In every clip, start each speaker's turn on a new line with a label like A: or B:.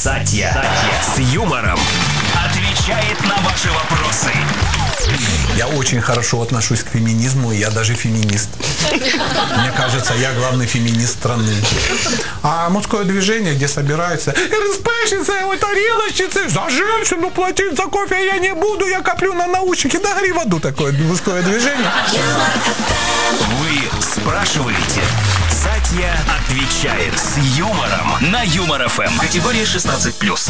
A: Сатья с юмором отвечает на ваши вопросы.
B: Я очень хорошо отношусь к феминизму, и я даже феминист. Мне кажется, я главный феминист страны. А мужское движение, где собираются РСПшницы, тарелочницы, за женщину платить за кофе я не буду, я коплю на наушники, да гори в аду, такое мужское движение.
A: Вы спрашиваете, Сатья отвечает с юмором на Юмор ФМ. Категория 16+.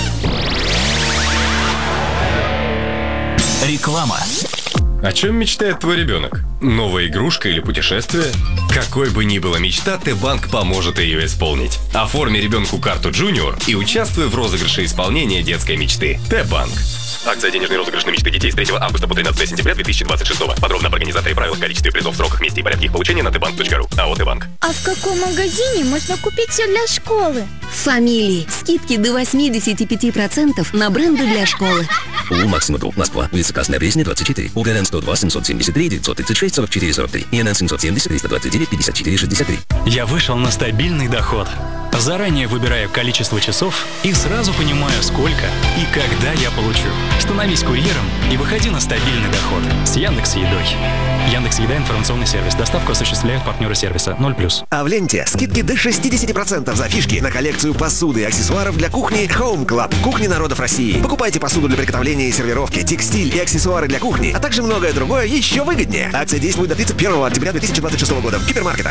A: Реклама.
C: О чем мечтает твой ребенок? Новая игрушка или путешествие? Какой бы ни была мечта, Т-банк поможет ее исполнить. Оформи ребенку карту Junior и участвуй в розыгрыше исполнения детской мечты. Т-банк. Акция «Денежный розыгрыш на мечты детей» с 3 августа по 13 сентября 2026. Подробно об организаторе и правилах, количестве призов, сроках, месте и порядке их получения на tbank.ru. АО «Т-банк».
D: А в каком магазине можно купить все для школы?
E: Фамилии. Скидки до 85% на бренды для школы.
F: УЛ Максима Групп, Москва, улица Красная Пресня, 24, УГРН 102 773 936 44 43, ИНН 770 329 54 63.
G: Я вышел на стабильный доход. Заранее выбираю количество часов и сразу понимаю, сколько и когда я получу. Становись курьером и выходи на стабильный доход с Яндекс.Едой. Яндекс.Еда — информационный сервис. Доставку осуществляют партнеры сервиса 0+.
H: А в ленте скидки до 60% за фишки на коллекцию посуды и аксессуаров для кухни Home Club, кухни народов России. Покупайте посуду для приготовления и сервировки, текстиль и аксессуары для кухни, а также многое другое еще выгоднее. Акция действует до 31 октября 2026 года в гипермаркетах.